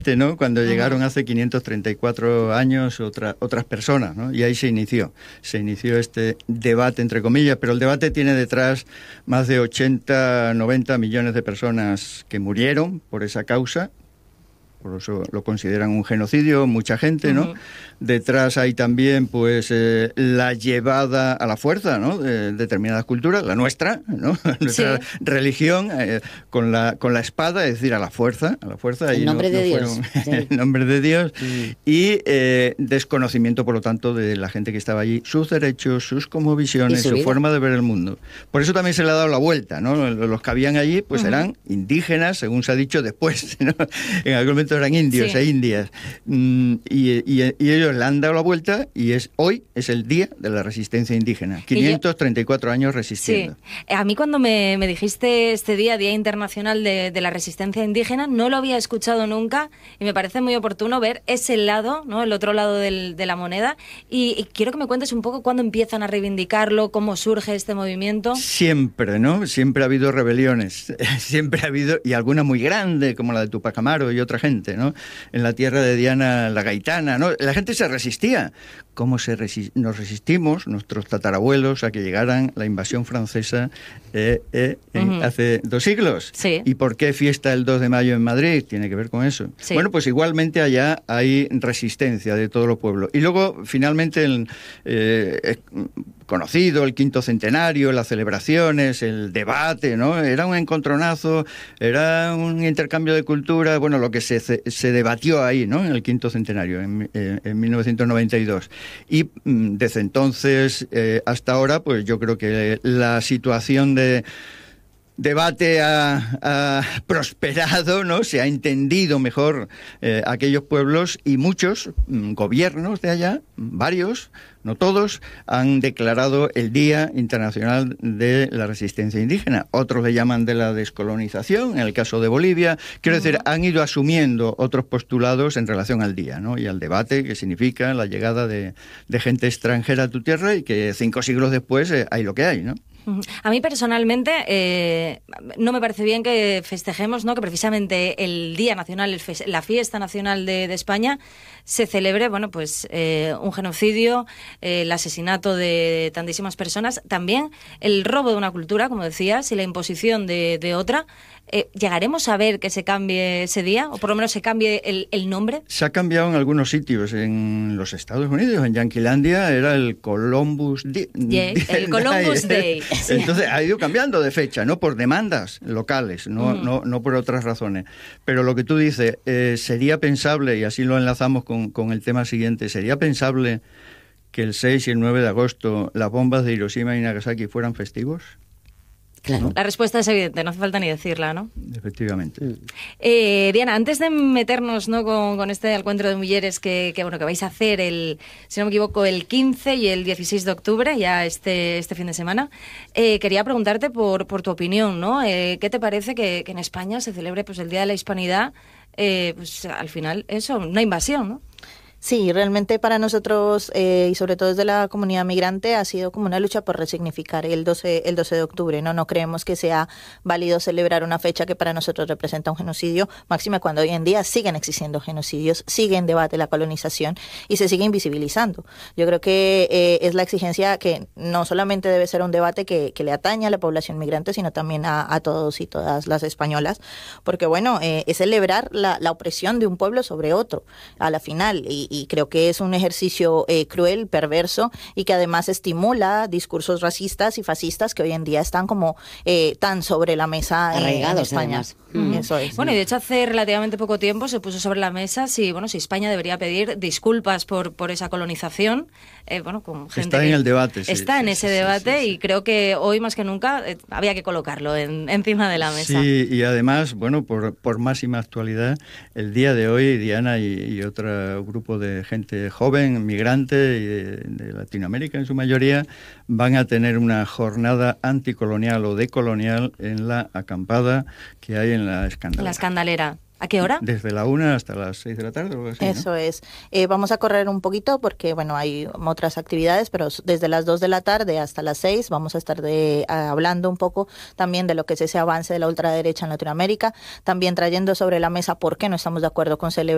¿no? Cuando llegaron hace 534 años otras personas, ¿no? Y ahí se inició este debate, entre comillas, pero el debate tiene detrás más de 80, 90 millones de personas que murieron por esa causa. Por eso lo consideran un genocidio, mucha gente, ¿no? Detrás hay también, pues, la llevada a la fuerza, ¿no? De determinadas culturas, la nuestra, ¿no? Nuestra religión, con la espada, es decir, a la fuerza. En nombre de Dios. En nombre de Dios. Y desconocimiento, por lo tanto, de la gente que estaba allí, sus derechos, sus cosmovisiones, su forma de ver el mundo. Por eso también se le ha dado la vuelta, ¿no? Los que habían allí, pues, eran indígenas, según se ha dicho después, ¿no? En algún momento eran indios e indias, y ellos le han dado la vuelta, y hoy es el Día de la Resistencia Indígena, 534 años resistiendo. Sí. A mí cuando me dijiste este Día Internacional de la Resistencia Indígena, no lo había escuchado nunca, y me parece muy oportuno ver ese lado, ¿no? El otro lado de la moneda, y quiero que me cuentes un poco cuándo empiezan a reivindicarlo, cómo surge este movimiento. Siempre, ¿no? Siempre ha habido rebeliones, siempre ha habido, y alguna muy grande, como la de Tupac Amaru y otra gente, ¿no? En la tierra de Diana la Gaitana, ¿no? La gente se resistía. ¿Cómo nos resistimos, nuestros tatarabuelos, a que llegaran la invasión francesa hace 2 siglos? Sí. ¿Y por qué fiesta el 2 de mayo en Madrid? Tiene que ver con eso. Sí. Bueno, pues igualmente allá hay resistencia de todos los pueblos. Y luego, finalmente, conocido el 5º centenario, las celebraciones, el debate, ¿no? Era un encontronazo, era un intercambio de cultura, bueno, lo que se debatió ahí, ¿no? En el 5º centenario, en 1992. Y desde entonces hasta ahora, pues yo creo que la situación de debate ha prosperado, ¿no? Se ha entendido mejor aquellos pueblos, y muchos gobiernos de allá, varios, no todos, han declarado el Día Internacional de la Resistencia Indígena. Otros le llaman de la descolonización, en el caso de Bolivia. Quiero decir, han ido asumiendo otros postulados en relación al día, ¿no? Y al debate, que significa la llegada de gente extranjera a tu tierra, y que 5 siglos después hay lo que hay, ¿no? A mí personalmente no me parece bien que festejemos, ¿no? Que precisamente el Día Nacional, la fiesta nacional de España, se celebre, bueno, pues un genocidio, el asesinato de tantísimas personas, también el robo de una cultura, como decías, y la imposición de otra. ¿Llegaremos a ver que se cambie ese día? ¿O por lo menos se cambie el nombre? Se ha cambiado en algunos sitios. En los Estados Unidos, en Yanquilandia, era el Columbus Day. El Columbus Day. Sí. Entonces ha ido cambiando de fecha, no por demandas locales, no por otras razones. Pero lo que tú dices, sería pensable, y así lo enlazamos con el tema siguiente, sería pensable que el 6 y el 9 de agosto las bombas de Hiroshima y Nagasaki fueran festivos. Claro. ¿No? La respuesta es evidente, no hace falta ni decirla, ¿no? Efectivamente. Diana, antes de meternos, ¿no? con este encuentro de mujeres que vais a hacer, si no me equivoco, el 15 y el 16 de octubre, ya este fin de semana, quería preguntarte por tu opinión, ¿no? ¿Qué te parece que en España se celebre, pues, el Día de la Hispanidad? Pues al final, eso, una invasión, ¿no? Sí, realmente para nosotros, y sobre todo desde la comunidad migrante, ha sido como una lucha por resignificar el 12 de octubre, ¿no? No creemos que sea válido celebrar una fecha que para nosotros representa un genocidio, máxime cuando hoy en día siguen existiendo genocidios, sigue en debate la colonización y se sigue invisibilizando. Yo creo que es la exigencia que no solamente debe ser un debate que le atañe a la población migrante, sino también a todos y todas las españolas, porque bueno, es celebrar la opresión de un pueblo sobre otro, a la final, y creo que es un ejercicio cruel, perverso, y que además estimula discursos racistas y fascistas que hoy en día están como tan sobre la mesa en España. Eso es. Bueno, y de hecho hace relativamente poco tiempo se puso sobre la mesa si España debería pedir disculpas por esa colonización. Con gente está en el debate. Está en ese debate, y creo que hoy más que nunca había que colocarlo encima de la mesa. Sí, y además, por máxima actualidad, el día de hoy, Diana y otro grupo de gente joven, migrante y de Latinoamérica en su mayoría, van a tener una jornada anticolonial o decolonial en la acampada que hay en la Escandalera. La Escandalera. ¿A qué hora? Desde la 1 hasta las 6 de la tarde o algo así, Eso, ¿no? Es. Vamos a correr un poquito porque, hay otras actividades, pero desde las 2 de la tarde hasta las 6 vamos a estar hablando un poco también de lo que es ese avance de la ultraderecha en Latinoamérica, también trayendo sobre la mesa por qué no estamos de acuerdo con celebrar